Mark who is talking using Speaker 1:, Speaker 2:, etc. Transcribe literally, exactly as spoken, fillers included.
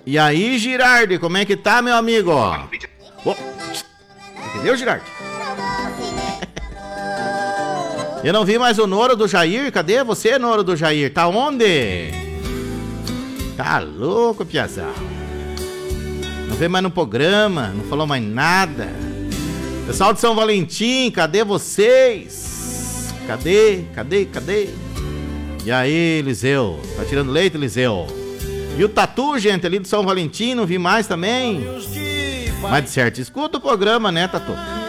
Speaker 1: E aí, Girardi, como é que tá, meu amigo? Oh, entendeu, Girardi? Eu não vi mais o Noro do Jair. Cadê você, Noro do Jair? Tá onde? Tá louco, piazão. Não veio mais no programa, não falou mais nada. Pessoal de São Valentim, cadê vocês? Cadê? Cadê? Cadê? E aí, Eliseu? Tá tirando leite, Eliseu? E o Tatu, gente, ali de São Valentim, não vi mais também. Mas de certo, escuta o programa, né, Tatu?